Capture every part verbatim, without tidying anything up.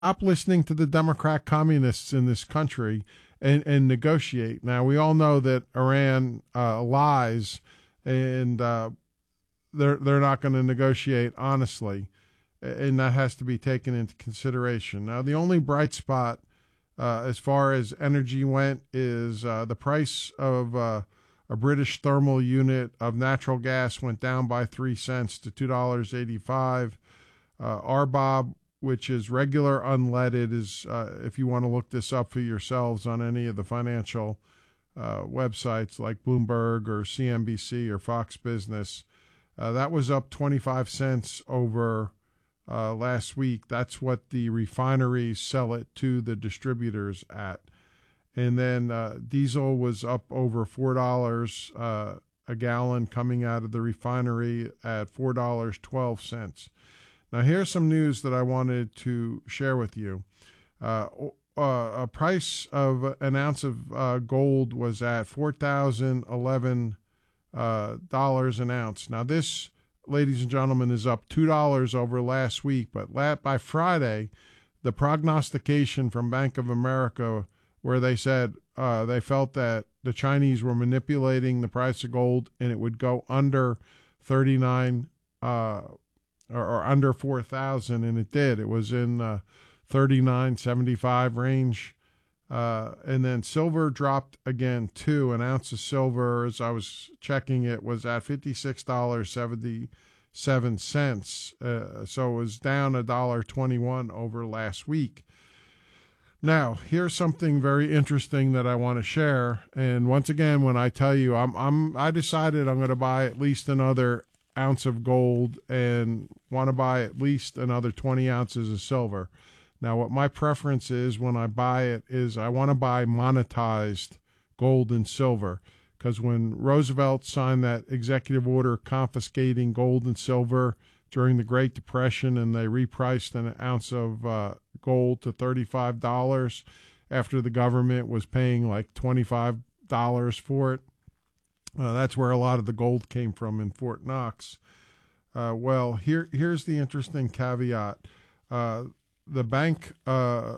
stop listening to the Democrat communists in this country and, and negotiate. Now, we all know that Iran uh, lies, and uh, they're they're not going to negotiate honestly, and that has to be taken into consideration. Now, the only bright spot uh, as far as energy went is uh, the price of uh, a British thermal unit of natural gas went down by three cents to two dollars eighty-five. Uh, R B O B, which is regular unleaded, is uh, if you want to look this up for yourselves on any of the financial uh, websites like Bloomberg or C N B C or Fox Business, uh, that was up twenty-five cents over uh, last week. That's what the refineries sell it to the distributors at. And then uh, diesel was up over four dollars uh, a gallon coming out of the refinery at four dollars and twelve cents. Now, here's some news that I wanted to share with you. Uh, uh, a price of an ounce of uh, gold was at four thousand eleven dollars uh, an ounce. Now, this, ladies and gentlemen, is up two dollars over last week, but by Friday, the prognostication from Bank of America, where they said uh, they felt that the Chinese were manipulating the price of gold and it would go under thirty-nine uh, or, or under four thousand, and it did. It was in the thirty-nine seventy-five range. Uh, and then silver dropped again, too. An ounce of silver, as I was checking it, was at fifty-six dollars and seventy-seven cents. Uh, so it was down one dollar and twenty-one cents over last week. Now, here's something very interesting that I want to share. And once again, when I tell you, I'm, I'm, I decided I'm going to buy at least another ounce of gold and want to buy at least another twenty ounces of silver. Now, what my preference is when I buy it is I want to buy monetized gold and silver, because when Roosevelt signed that executive order confiscating gold and silver during the Great Depression, and they repriced an ounce of uh, gold to thirty-five dollars after the government was paying like twenty-five dollars for it. Uh, that's where a lot of the gold came from in Fort Knox. Uh, well, here here's the interesting caveat. Uh, the bank uh,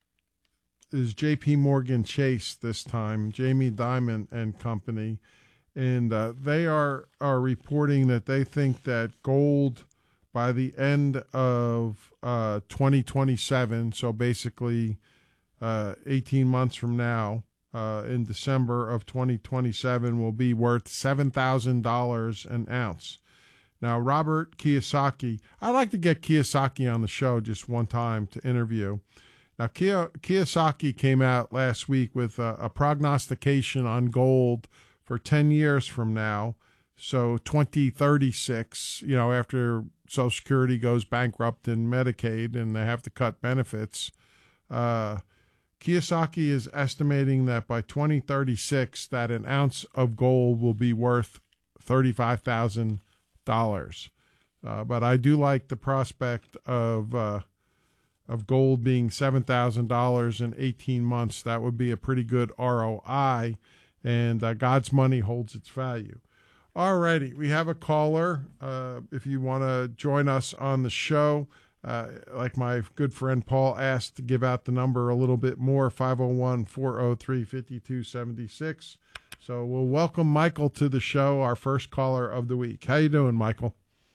is J P Morgan Chase this time, Jamie Dimon and Company, and uh, they are are reporting that they think that gold by the end of uh, twenty twenty-seven, so basically uh, eighteen months from now, uh, in December of twenty twenty-seven, will be worth seven thousand dollars an ounce. Now, Robert Kiyosaki, I'd like to get Kiyosaki on the show just one time to interview. Now, Kiyosaki came out last week with a, a prognostication on gold for ten years from now, so twenty thirty-six, you know, after Social Security goes bankrupt and Medicaid and they have to cut benefits. Uh, Kiyosaki is estimating that by twenty thirty-six, that an ounce of gold will be worth thirty-five thousand dollars. Uh, but I do like the prospect of uh, of gold being seven thousand dollars in eighteen months. That would be a pretty good R O I, and uh, God's money holds its value. All righty, we have a caller. Uh, if you want to join us on the show, uh, like my good friend Paul asked to give out the number a little bit more, five oh one, four oh three, five two seven six. So we'll welcome Michael to the show, our first caller of the week. How you doing, Michael?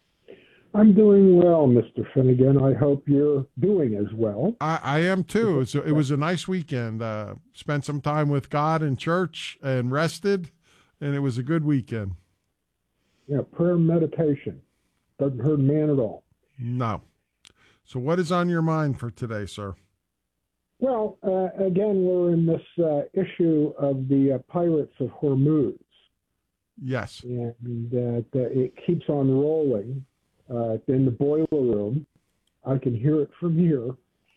I'm doing well, Mister Finnegan. I hope you're doing as well. I, I am too. It was, a, it was a nice weekend. Uh, spent some time with God in church and rested, and it was a good weekend. Yeah, prayer and meditation. Doesn't hurt a man at all. No. So what is on your mind for today, sir? Well, uh, again, we're in this uh, issue of the uh, Pirates of Hormuz. Yes. And uh, it keeps on rolling uh, in the boiler room. I can hear it from here.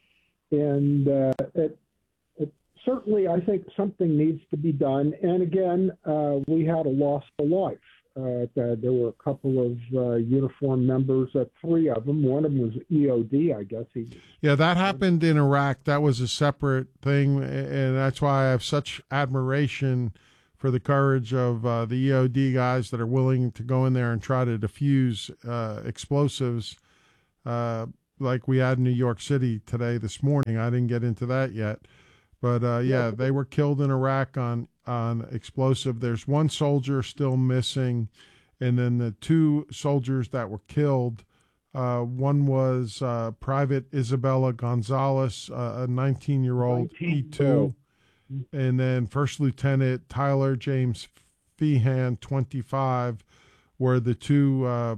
And uh, it, it, certainly I think something needs to be done. And again, uh, we had a loss of life. Uh, there were a couple of uh, uniformed members, uh, three of them. One of them was E O D, I guess. He was, yeah, that happened in Iraq. That was a separate thing, and that's why I have such admiration for the courage of uh, the E O D guys that are willing to go in there and try to defuse uh, explosives. Uh, like we had in New York City today, this morning. I didn't get into that yet. But, uh, yeah, they were killed in Iraq on, on explosive. There's one soldier still missing. And then the two soldiers that were killed, uh, one was uh, Private Isabella Gonzalez, uh, a nineteen-year-old E two. And then First Lieutenant Tyler James Feehan, twenty-five, were the two uh,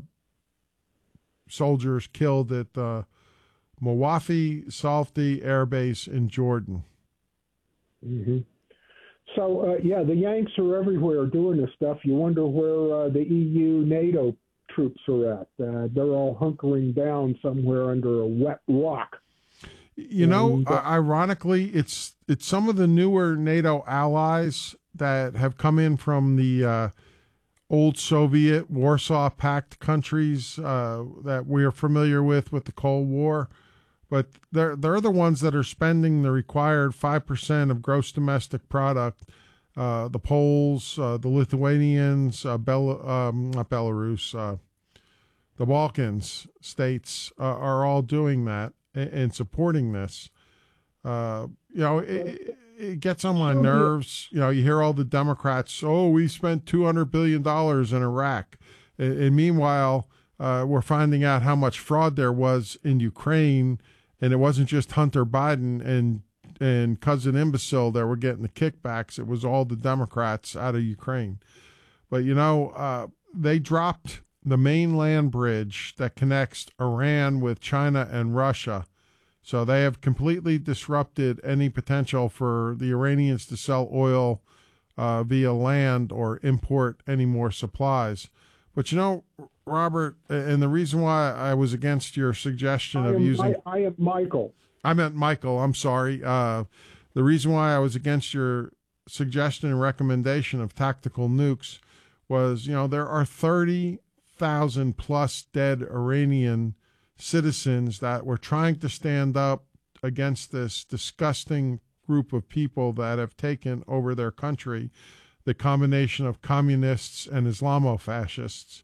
soldiers killed at uh, Mawafi Salti Air Base in Jordan. Mm-hmm. So, uh, yeah, the Yanks are everywhere doing this stuff. You wonder where uh, the E U, NATO troops are at. Uh, they're all hunkering down somewhere under a wet rock. You know, and, uh, ironically, it's it's some of the newer NATO allies that have come in from the uh, old Soviet Warsaw Pact countries uh, that we are familiar with with the Cold War. But they're, they're the ones that are spending the required five percent of gross domestic product. Uh, the Poles, uh, the Lithuanians, uh, Bel- um, not Belarus, uh, the Balkans states uh, are all doing that and, and supporting this. Uh, you know, it, it gets on my nerves. You know, you hear all the Democrats, oh, we spent two hundred billion dollars in Iraq. And, and meanwhile, uh, we're finding out how much fraud there was in Ukraine. And it wasn't just Hunter Biden and and cousin imbecile that were getting the kickbacks. It was all the Democrats out of Ukraine. But, you know, uh, they dropped the main land bridge that connects Iran with China and Russia. So they have completely disrupted any potential for the Iranians to sell oil uh, via land or import any more supplies. But, you know, Robert, and the reason why I was against your suggestion I of am, using... I, I am Michael. I meant Michael, I'm sorry. Uh, the reason why I was against your suggestion and recommendation of tactical nukes was, you know, there are thirty thousand plus dead Iranian citizens that were trying to stand up against this disgusting group of people that have taken over their country, the combination of communists and Islamofascists.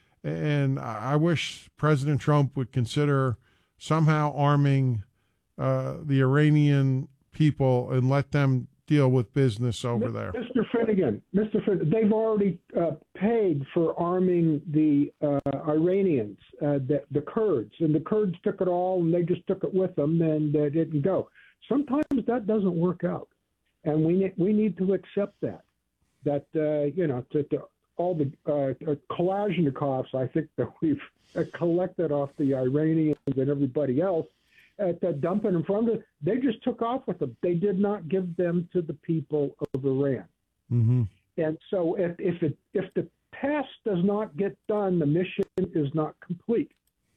And I wish President Trump would consider somehow arming uh, the Iranian people and let them deal with business over there. Mister Finnegan, Mister Finnegan, they've already uh, paid for arming the uh, Iranians, uh, the, the Kurds, and the Kurds took it all and they just took it with them and uh, didn't go. Sometimes that doesn't work out, and we ne- we need to accept that. That uh, you know, to, to all the uh, Kalashnikovs, I think that we've uh, collected off the Iranians and everybody else, at uh, dumping in front of them, they just took off with them. They did not give them to the people of Iran. Mm-hmm. And so, if if it if the task does not get done, the mission is not complete.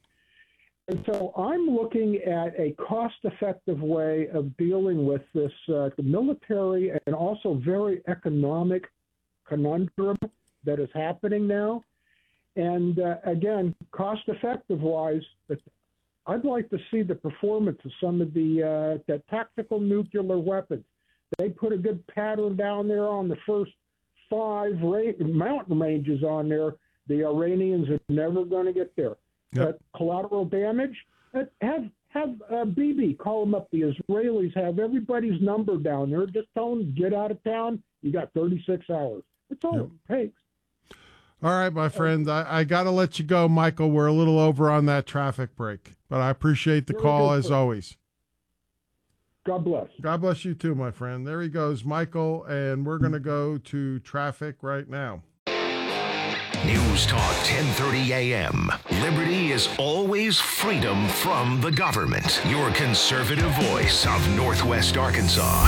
And so I'm looking at a cost-effective way of dealing with this uh, the military and also very economic conundrum that is happening now. And uh, again, cost-effective-wise, I'd like to see the performance of some of the, uh, the tactical nuclear weapons. They put a good pattern down there on the first five ra- mountain ranges on there. The Iranians are never going to get there. Yep. Uh, collateral damage, uh, have have uh, Bibi call them up. The Israelis have everybody's number down there. Just tell them, get out of town. You got thirty-six hours. That's all yep. it takes. All right, my friend. I, I got to let you go, Michael. We're a little over on that traffic break, but I appreciate the You're call as always. God bless. God bless you too, my friend. There he goes, Michael, and we're going to go to traffic right now. News Talk ten thirty a.m. Liberty is always freedom from the government. Your conservative voice of Northwest Arkansas.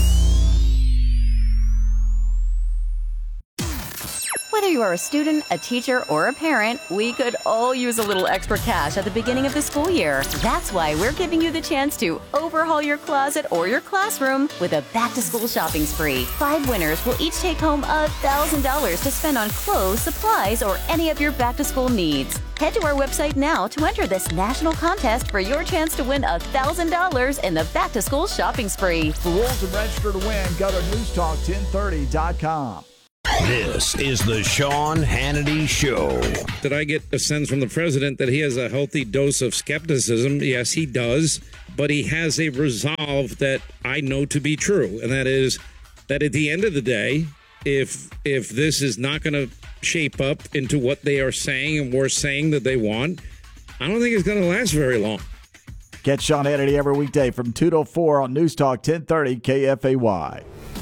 Whether you are a student, a teacher, or a parent, we could all use a little extra cash at the beginning of the school year. That's why we're giving you the chance to overhaul your closet or your classroom with a back-to-school shopping spree. Five winners will each take home one thousand dollars to spend on clothes, supplies, or any of your back-to-school needs. Head to our website now to enter this national contest for your chance to win one thousand dollars in the back-to-school shopping spree. For rules and register to win, go to news talk ten thirty dot com. This is the Sean Hannity Show. Did I get a sense from the president that he has a healthy dose of skepticism? Yes, he does. But he has a resolve that I know to be true. And that is that at the end of the day, if if this is not going to shape up into what they are saying and we're saying that they want, I don't think it's going to last very long. Catch Sean Hannity every weekday from two to four on News Talk ten thirty K F A Y.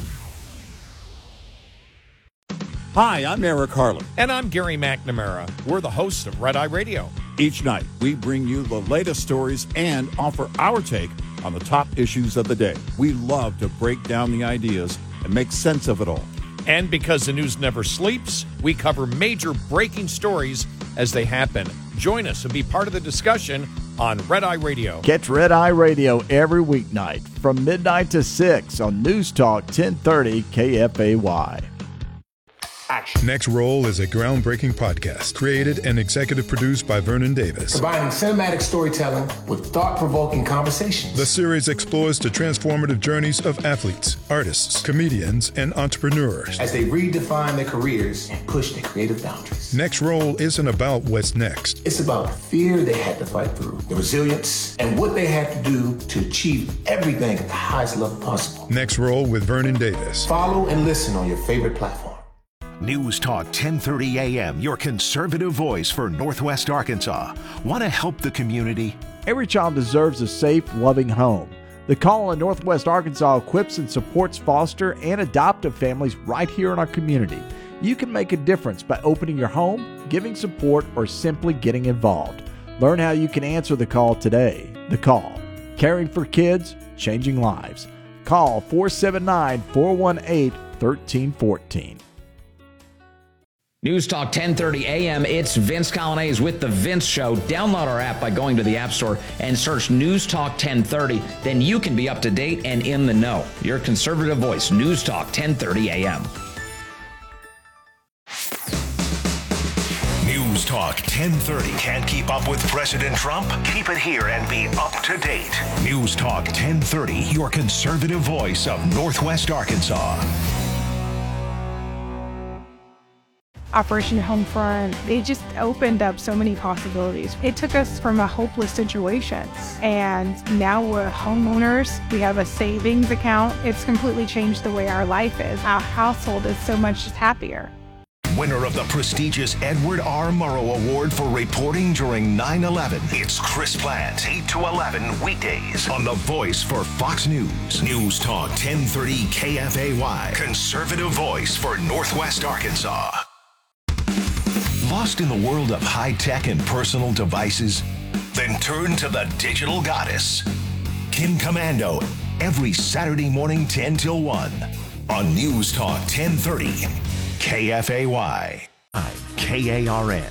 Hi, I'm Eric Harlan. And I'm Gary McNamara. We're the hosts of Red Eye Radio. Each night, we bring you the latest stories and offer our take on the top issues of the day. We love to break down the ideas and make sense of it all. And because the news never sleeps, we cover major breaking stories as they happen. Join us and be part of the discussion on Red Eye Radio. Catch Red Eye Radio every weeknight from midnight to six on News Talk ten thirty K F A Y. Action. Next Roll is a groundbreaking podcast created and executive produced by Vernon Davis. Combining cinematic storytelling with thought-provoking conversations. The series explores the transformative journeys of athletes, artists, comedians, and entrepreneurs as they redefine their careers and push their creative boundaries. Next Roll isn't about what's next. It's about the fear they had to fight through, the resilience, and what they had to do to achieve everything at the highest level possible. Next Roll with Vernon Davis. Follow and listen on your favorite platform. News Talk ten thirty A M, your conservative voice for Northwest Arkansas. Want to help the community? Every child deserves a safe, loving home. The Call in Northwest Arkansas equips and supports foster and adoptive families right here in our community. You can make a difference by opening your home, giving support, or simply getting involved. Learn how you can answer the call today. The Call. Caring for kids, changing lives. Call four seven nine, four one eight, one three one four. News Talk ten thirty A M. It's Vince Colonnese with The Vince Show. Download our app by going to the App Store and search News Talk ten thirty. Then you can be up to date and in the know. Your conservative voice, News Talk ten thirty A M. News Talk ten thirty. Can't keep up with President Trump? Keep it here and be up to date. News Talk ten thirty, your conservative voice of Northwest Arkansas. Operation Homefront, they just opened up so many possibilities. It took us from a hopeless situation, and now we're homeowners. We have a savings account. It's completely changed the way our life is. Our household is so much happier. Winner of the prestigious Edward R. Murrow Award for reporting during nine eleven. It's Chris Plante, eight to eleven weekdays on The Voice for Fox News. News Talk ten thirty K F A Y. Conservative voice for Northwest Arkansas. Lost in the world of high-tech and personal devices? Then turn to the digital goddess, Kim Commando, every Saturday morning ten till one on News Talk ten thirty K F A Y. K A R N.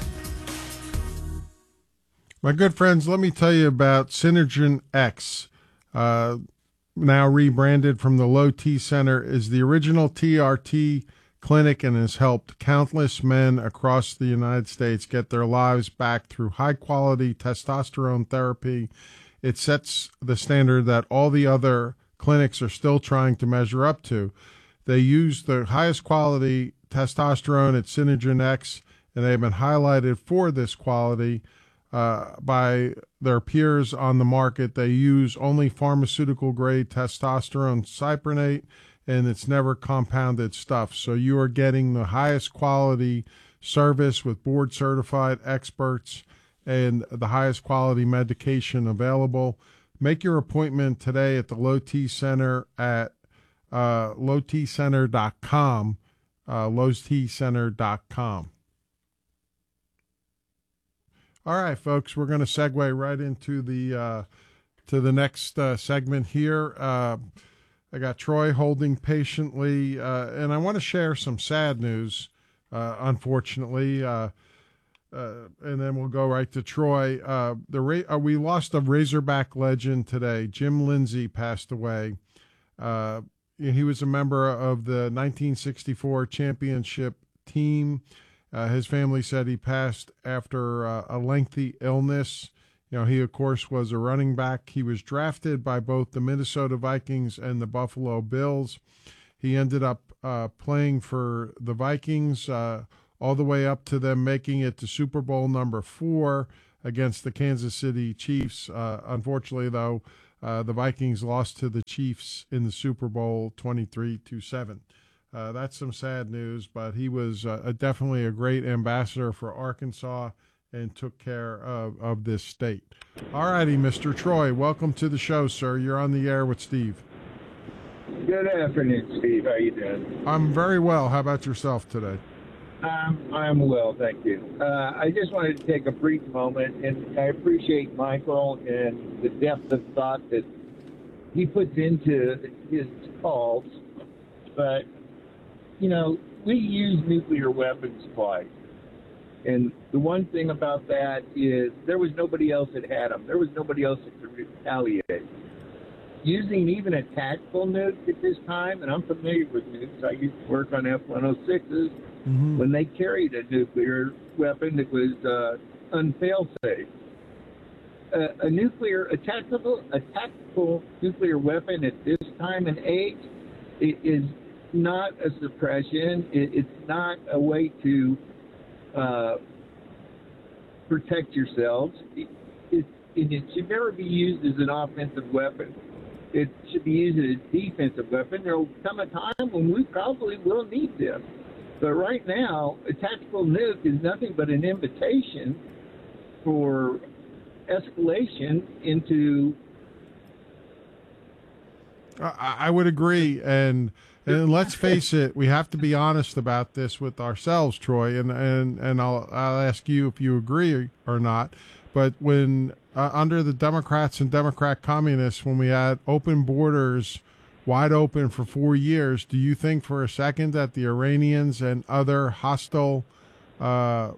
My good friends, let me tell you about Synergen X. Uh, now rebranded from the Low T Center, is the original T R T clinic and has helped countless men across the United States get their lives back through high-quality testosterone therapy. It sets the standard that all the other clinics are still trying to measure up to. They use the highest quality testosterone at Synergen X, and they've been highlighted for this quality uh, by their peers on the market. They use only pharmaceutical-grade testosterone cyprinate, and it's never compounded stuff. So you are getting the highest quality service with board-certified experts and the highest quality medication available. Make your appointment today at the Low T Center at uh, low t center dot com, uh, low t center dot com. All right, folks, we're going to segue right into the uh, to the next uh, segment here. Uh, I got Troy holding patiently, uh, and I want to share some sad news, uh, unfortunately, uh, uh, and then we'll go right to Troy. Uh, the Ra- uh, we lost a Razorback legend today. Jim Lindsay passed away. Uh, he was a member of the nineteen sixty-four championship team. Uh, his family said he passed after uh, a lengthy illness. You know, he, of course, was a running back. He was drafted by both the Minnesota Vikings and the Buffalo Bills. He ended up uh, playing for the Vikings uh, all the way up to them making it to Super Bowl number four against the Kansas City Chiefs. Uh, unfortunately, though, uh, the Vikings lost to the Chiefs in the Super Bowl twenty-three to seven. Uh, that's some sad news, but he was uh, definitely a great ambassador for Arkansas and took care of, of this state. All righty, Mister Troy, welcome to the show, sir. You're on the air with Steve. Good afternoon, Steve. How you doing? I'm very well. How about yourself today? Um, I'm well, thank you. Uh, I just wanted to take a brief moment, and I appreciate Michael and the depth of thought that he puts into his calls. But, you know, we use nuclear weapons twice. And the one thing about that is there was nobody else that had them. There was nobody else that could retaliate. Using even a tactical nuke at this time, and I'm familiar with nukes. I used to work on F one oh sixes mm-hmm. when they carried a nuclear weapon that was uh, unfail-safe. Uh, a nuclear, a tactical, a tactical nuclear weapon at this time and age it is not a suppression. It, it's not a way to uh, protect yourselves. It, it, it should never be used as an offensive weapon. It should be used as a defensive weapon. There will come a time when we probably will need them. But right now, a tactical nuke is nothing but an invitation for escalation into... I, I would agree. And, and let's face it, we have to be honest about this with ourselves, Troy. And, and, and I'll, I'll ask you if you agree or not. But when uh, under the Democrats and Democrat communists, when we had open borders wide open for four years, do you think for a second that the Iranians and other hostile uh,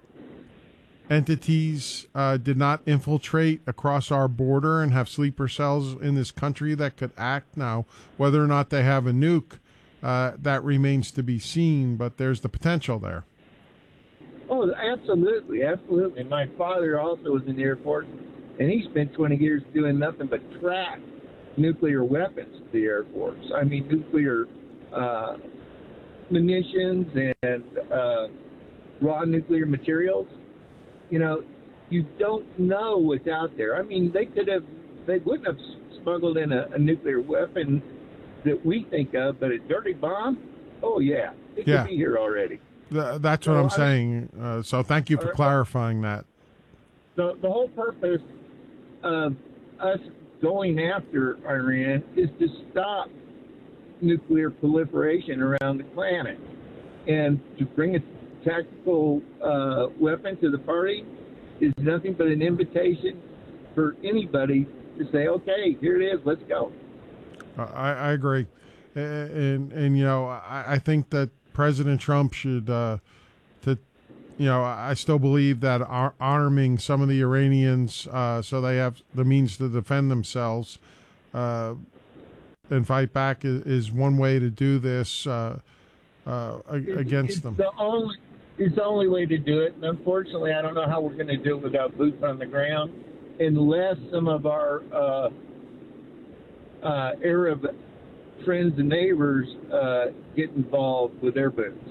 entities uh, did not infiltrate across our border and have sleeper cells in this country that could act? Now, whether or not they have a nuke, uh, that remains to be seen, but there's the potential there. Oh, absolutely, absolutely. My father also was in the Air Force, and he spent twenty years doing nothing but track nuclear weapons to the Air Force. I mean, nuclear uh, munitions and uh, raw nuclear materials. You know, you don't know what's out there. I mean, they could have, they wouldn't have smuggled in a, a nuclear weapon that we think of, but a dirty bomb, oh, yeah, it yeah. could be here already. Th- that's what so I'm I, saying. Uh, so thank you for uh, clarifying that. The, the whole purpose of us going after Iran is to stop nuclear proliferation around the planet. And to bring a tactical uh, weapon to the party is nothing but an invitation for anybody to say, okay, here it is, let's go. Uh, I, I agree. And, and, and you know, I, I think that President Trump should, uh, to, you know, I still believe that ar- arming some of the Iranians uh, so they have the means to defend themselves uh, and fight back is, is one way to do this uh, uh, against it's them. The only, it's the only way to do it. And unfortunately, I don't know how we're going to do it without boots on the ground, unless some of our uh, uh, Arab friends and neighbors uh, get involved with their boots.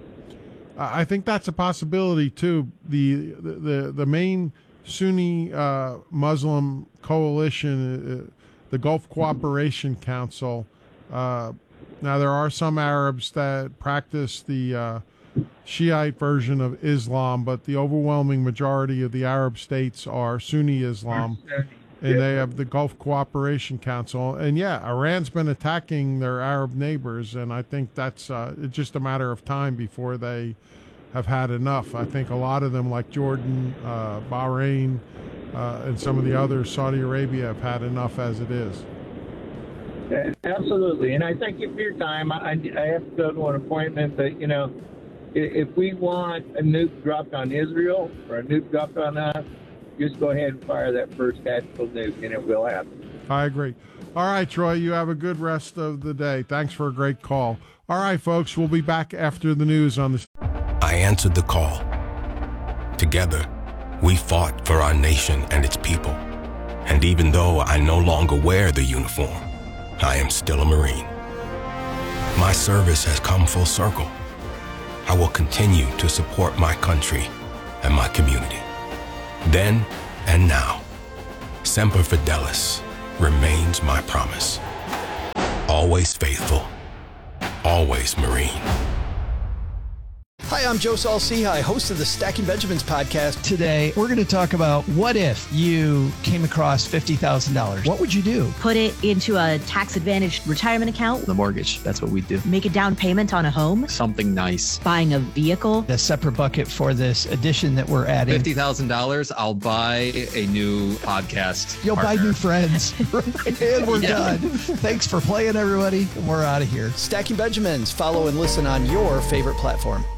I think that's a possibility too. The the the main Sunni uh, Muslim coalition, uh, the Gulf Cooperation Council. Uh, now there are some Arabs that practice the uh, Shiite version of Islam, but the overwhelming majority of the Arab states are Sunni Islam. And they have the Gulf Cooperation Council. And, yeah, Iran's been attacking their Arab neighbors, and I think that's uh, it's just a matter of time before they have had enough. I think a lot of them, like Jordan, uh, Bahrain, uh, and some of the others, Saudi Arabia, have had enough as it is. Absolutely. And I thank you for your time. I, I have to go to an appointment, but, you know, if we want a nuke dropped on Israel or a nuke dropped on us, just go ahead and fire that first tactical nuke, and it will happen. I agree. All right, Troy, you have a good rest of the day. Thanks for a great call. All right, folks, we'll be back after the news on this. I answered the call. Together, we fought for our nation and its people. And even though I no longer wear the uniform, I am still a Marine. My service has come full circle. I will continue to support my country and my community. Then and now, Semper Fidelis remains my promise. Always faithful, always Marine. Hi, I'm Joe Saul-Sehy, host of the Stacking Benjamins podcast. Today, we're going to talk about what if you came across fifty thousand dollars? What would you do? Put it into a tax-advantaged retirement account. The mortgage, that's what we do. Make a down payment on a home. Something nice. Buying a vehicle. A separate bucket for this addition that we're adding. fifty thousand dollars, I'll buy a new podcast. You'll partner. buy new friends. And we're yeah. done. Thanks for playing, everybody. We're out of here. Stacking Benjamins. Follow and listen on your favorite platform.